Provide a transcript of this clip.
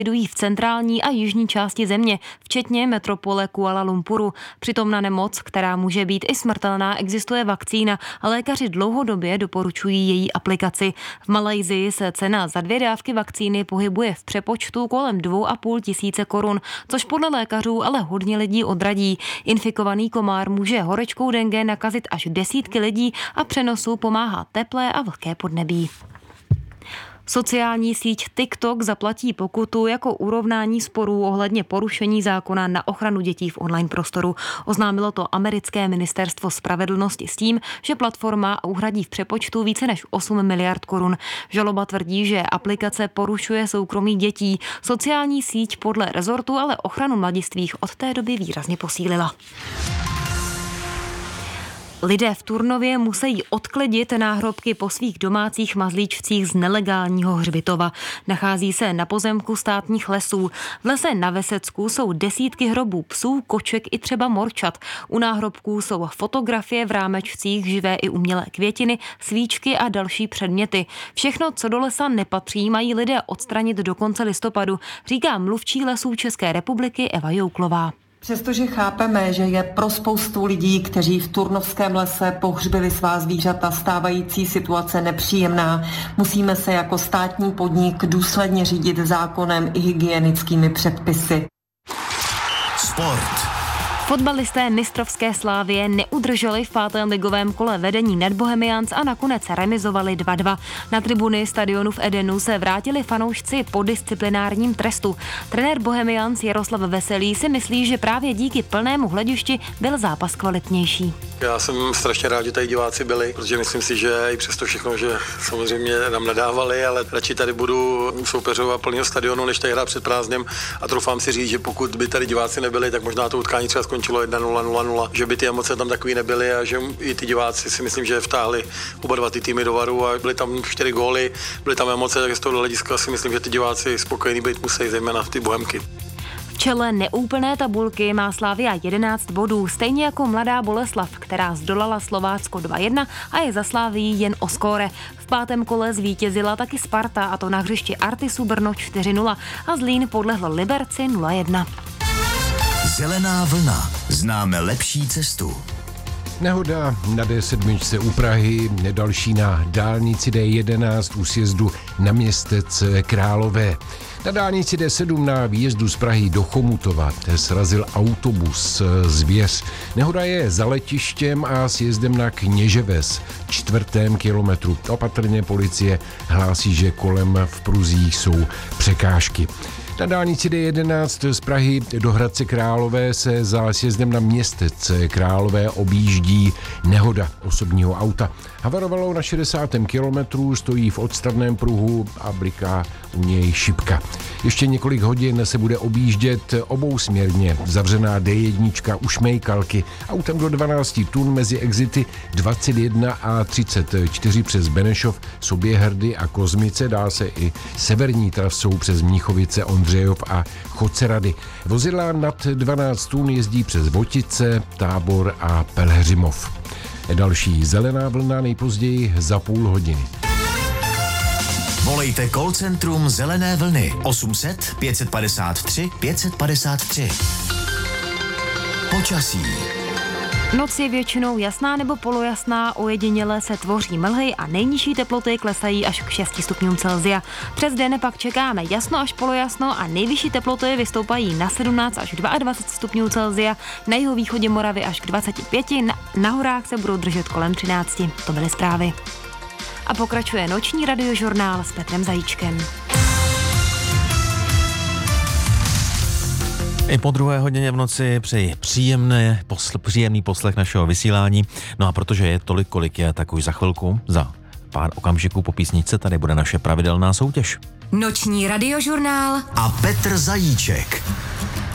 evidují v centrální a jižní části země, včetně metropole Kuala Lumpuru. Přitom na nemoc, která může být i smrtelná, existuje vakcína a lékaři dlouhodobě doporučují její aplikaci. V Malajsii se cena za 2 dávky vakcíny pohybuje v přepočtu kolem 2,5 tisíce korun, což podle lékařů ale hodně lidí odradí. Infikovaný komár může horečkou dengue nakazit až desítky lidí a přenosu pomáhá teplé a vlhké podnebí. Sociální síť TikTok zaplatí pokutu jako urovnání sporů ohledně porušení zákona na ochranu dětí v online prostoru. Oznámilo to americké ministerstvo spravedlnosti s tím, že platforma uhradí v přepočtu více než 8 miliard korun. Žaloba tvrdí, že aplikace porušuje soukromí dětí. Sociální síť podle rezortu ale ochranu mladistvých od té doby výrazně posílila. Lidé v Turnově musí odklidit náhrobky po svých domácích mazlíčcích z nelegálního hřbitova. Nachází se na pozemku státních lesů. V lese na Vesecku jsou desítky hrobů psů, koček i třeba morčat. U náhrobků jsou fotografie v rámečcích, živé i umělé květiny, svíčky a další předměty. Všechno, co do lesa nepatří, mají lidé odstranit do konce listopadu, říká mluvčí Lesů České republiky Eva Jouklová. Přestože chápeme, že je pro spoustu lidí, kteří v Turnovském lese pohřbili svá zvířata, stávající situace nepříjemná, musíme se jako státní podnik důsledně řídit zákonem i hygienickými předpisy. Sport. Fotbalisté mistrovské Slávie neudrželi v 5. ligovém kole vedení nad Bohemians a nakonec remizovali 2-2. Na tribuny stadionu v Edenu se vrátili fanoušci po disciplinárním trestu. Trenér Bohemians Jaroslav Veselý si myslí, že právě díky plnému hledišti byl zápas kvalitnější. Já jsem strašně rád, že tady diváci byli, protože myslím si, že i přesto všechno, že samozřejmě nám nadávali, ale radši tady budu soupeřovat plného stadionu, než tady hrát před prázdnem a troufám si říct, že pokud by tady diváci nebyli, tak možná to utkání třeba skončilo 1-0, 0-0, že by ty emoce tam takový nebyly a že i ty diváci si myslím, že vtáhli oba dva ty týmy do varu a byly tam 4 góly, byly tam emoce, tak z toho hlediska si myslím, že ty diváci spokojení být musí, zejména ty Bohemky. V čele neúplné tabulky má Slavia 11 bodů, stejně jako Mladá Boleslav, která zdolala Slovácko 2-1 a je za Slavií jen o skóre. V 5. kole zvítězila taky Sparta, a to na hřišti Artisu Brno 4-0 a Zlín podlehl Liberci 0-1. Zelená vlna. Známe lepší cestu. Nehoda na D7 u Prahy, další na dálnici D11 u sjezdu na Městec Králové. Na dálnici D7 na výjezdu z Prahy do Chomutova srazil autobus Zvěř. Nehoda je za letištěm a sjezdem na Kněževes, 4. kilometru. Opatrně policie hlásí, že kolem v pruzích jsou překážky. Na dálnici D11 z Prahy do Hradce Králové se za sjezdem na Městec Králové objíždí nehoda osobního auta. Havarovalo na 60. kilometru, stojí v odstavném pruhu a bliká u něj šipka. Ještě několik hodin se bude objíždět obousměrně zavřená D1 u Šmejkalky autem do 12 tun mezi exity 21 a 34 přes Benešov, Soběhrdy a Kozmice, dá se i severní trasou přes Mnichovice, Ondřejov a Chocerady. Vozidla nad 12 tun jezdí přes Votice, Tábor a Pelhřimov. Další zelená vlna nejpozději za půl hodiny. Volejte call centrum Zelené vlny 800 553 553. Počasí. Noc je většinou jasná nebo polojasná, ojediněle se tvoří mlhy a nejnižší teploty klesají až k 6 stupňům Celsia. Přes den pak čekáme jasno až polojasno a nejvyšší teploty vystoupají na 17 až 22 stupňů Celsia, na jihovýchodě Moravy až k 25, na horách se budou držet kolem 13. To byly zprávy. A pokračuje noční radiožurnál s Petrem Zajíčkem. I po 2. hodině v noci přeji příjemný poslech našeho vysílání. No a protože je tolik, kolik je, tak už za chvilku, za pár okamžiků po písničce, tady bude naše pravidelná soutěž. Noční radiožurnál a Petr Zajíček.